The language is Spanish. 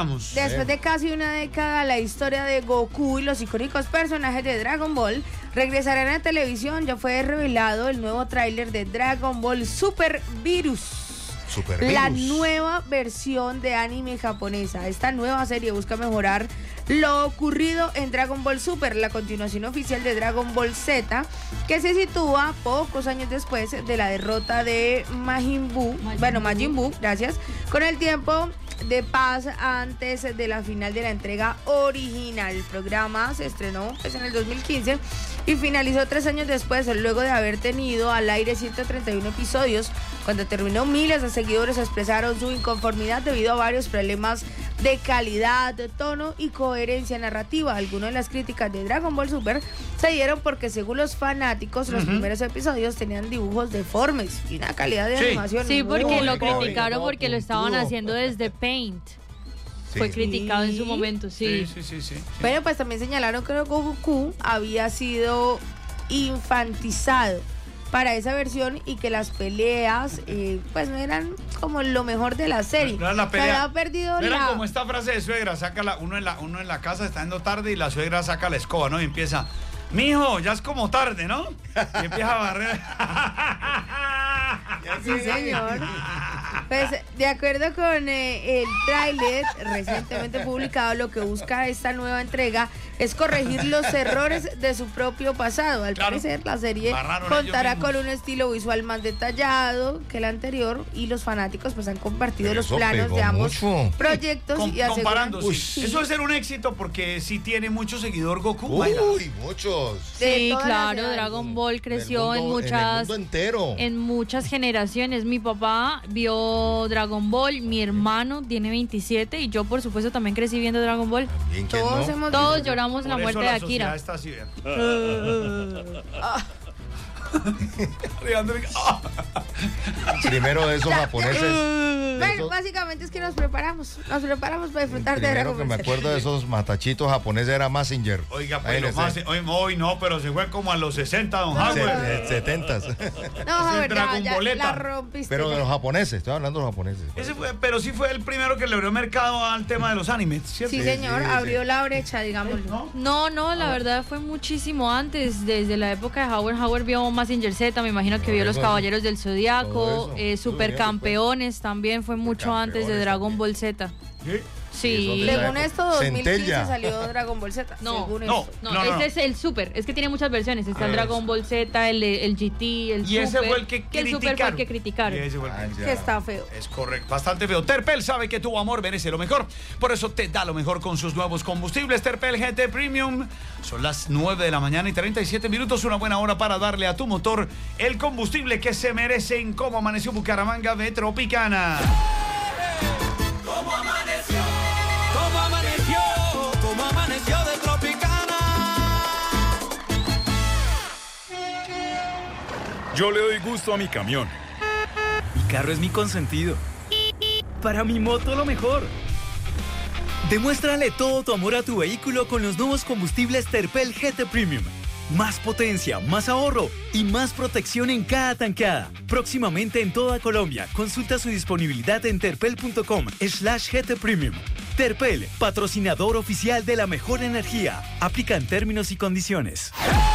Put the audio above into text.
escuchamos. Después de casi una década, la historia de Goku y los icónicos personajes de Dragon Ball regresarán a televisión. Ya fue revelado el nuevo tráiler de Dragon Ball Super Virus. La nueva versión de anime japonesa. Esta nueva serie busca mejorar lo ocurrido en Dragon Ball Super, la continuación oficial de Dragon Ball Z, que se sitúa pocos años después de la derrota de Majin Buu, gracias, con el tiempo de paz antes de la final de la entrega original. El programa se estrenó en el 2015 y finalizó 3 años después, luego de haber tenido al aire 131 episodios. Cuando terminó, miles de seguidores expresaron su inconformidad debido a varios problemas de calidad, de tono y coherencia narrativa. Algunas de las críticas de Dragon Ball Super se dieron porque, según los fanáticos, los primeros episodios tenían dibujos deformes y una calidad de animación. Sí, porque lo criticaron porque lo estaban haciendo desde Paint. Sí. Fue criticado en su momento, sí. Pero pues también señalaron que Goku había sido infantizado para esa versión y que las peleas pues no eran como lo mejor de la serie. No era la pelea. Había perdido era como esta frase de suegra, uno en la casa está yendo tarde y la suegra saca la escoba, ¿no? Y empieza, mijo, ya es como tarde, ¿no? Y empieza a barrer. Sí, señor. Pues, de acuerdo con el tráiler recientemente publicado, lo que busca esta nueva entrega es corregir los errores de su propio pasado. Al parecer, la serie contará con un estilo visual más detallado que el anterior y los fanáticos pues han compartido los planos de ambos proyectos. Comparando, eso debe ser un éxito porque sí tiene mucho seguidor Goku. Uy, muchos. Sí, claro, Dragon Ball creció en muchas generaciones. Mi papá vio Dragon Ball, mi hermano tiene 27 y yo por supuesto también crecí viendo Dragon Ball. Todos lloramos la muerte de Akira. Está así, Primero de esos japoneses. Bueno, básicamente es que nos preparamos para disfrutar de Dragon Ball. Primero que me acuerdo de esos matachitos japoneses era Mazinger. Oiga, hoy no, pero se fue como a los 60, don Howard. 70. No, Howard, ya la rompiste. Pero de los japoneses, estoy hablando de los japoneses. Pero sí fue el primero que le abrió mercado al tema de los animes, ¿cierto? Sí, señor, abrió la brecha, digamos. No, la verdad fue muchísimo antes, desde la época de Howard. Howard vio Mazinger Z, me imagino que vio Los Caballeros del Zodiaco, Supercampeones también fue mucho antes de Dragon Ball Z. Sí. Según esto, 2015 salió Dragon Ball Z. No, ese es el Super. Es que tiene muchas versiones. Está el Dragon Ball Z, el GT, el Super. Y ese fue el que criticaron. El Super fue el que criticaron. Que está feo. Es correcto, bastante feo. Terpel sabe que tu amor merece lo mejor. Por eso te da lo mejor con sus nuevos combustibles. Terpel GT Premium. Son las 9 de la mañana y 37 minutos. Una buena hora para darle a tu motor el combustible que se merece en Cómo Amaneció Bucaramanga de Tropicana. ¿Cómo amaneció? ¿Cómo amaneció? ¿Cómo amaneció de Tropicana? Yo le doy gusto a mi camión. Mi carro es mi consentido. Para mi moto lo mejor. Demuéstrale todo tu amor a tu vehículo con los nuevos combustibles Terpel GT Premium. Más potencia, más ahorro y más protección en cada tanqueada. Próximamente en toda Colombia. Consulta su disponibilidad en terpel.com/GT Premium. Terpel, patrocinador oficial de la mejor energía. Aplican términos y condiciones.